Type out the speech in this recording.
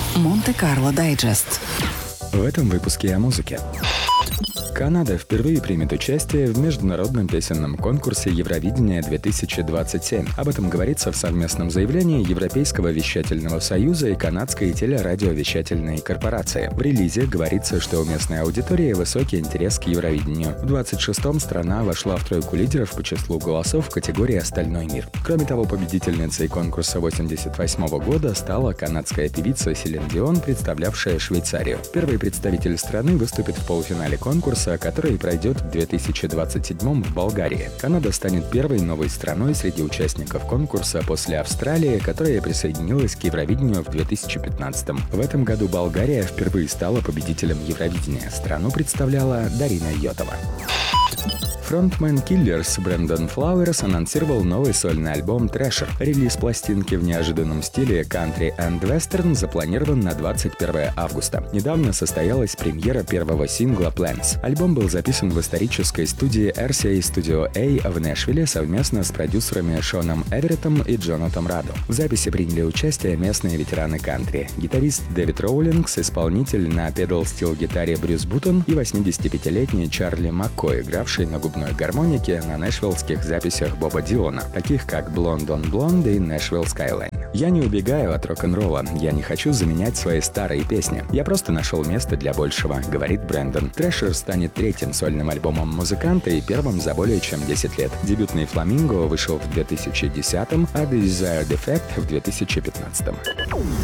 Монте-Карло Дайджест. В этом выпуске о музыке. Канада впервые примет участие в международном песенном конкурсе Евровидение-2027. Об этом говорится в совместном заявлении Европейского вещательного союза и Канадской телерадиовещательной корпорации. В релизе говорится, что у местной аудитории высокий интерес к Евровидению. В 26-м страна вошла в тройку лидеров по числу голосов в категории «Остальной мир». Кроме того, победительницей конкурса 1988 года стала канадская певица Селин Дион, представлявшая Швейцарию. Первый представитель страны выступит в полуфинале конкурса, который пройдет в 2027 в Болгарии. Канада станет первой новой страной среди участников конкурса после Австралии, которая присоединилась к Евровидению в 2015. В этом году Болгария впервые стала победителем Евровидения. Страну представляла Дарина Йотова. Фронтмен Killers Брэндон Флауэрс анонсировал новый сольный альбом Thrasher. Релиз пластинки в неожиданном стиле country and western запланирован на 21 августа. Недавно состоялась премьера первого сингла Plans. Альбом был записан в исторической студии RCA Studio A в Нэшвилле совместно с продюсерами Шоном Эвереттом и Джонатом Радо. В записи приняли участие местные ветераны кантри: гитарист Дэвид Роулингс, исполнитель на педал-стил-гитаре Брюс Бутон и 85-летний Чарли Маккой, игравший на губной гармонике на нэшвиллских записях Боба Дилана, таких как Blonde on Blonde и Nashville Skyline. «Я не убегаю от рок-н-ролла, я не хочу заменять свои старые песни. Я просто нашел место для большего», — говорит Брэндон. Thrasher станет третьим сольным альбомом музыканта и первым за более чем 10 лет. Дебютный «Фламинго» вышел в 2010-м, а The Desired Effect в 2015-м.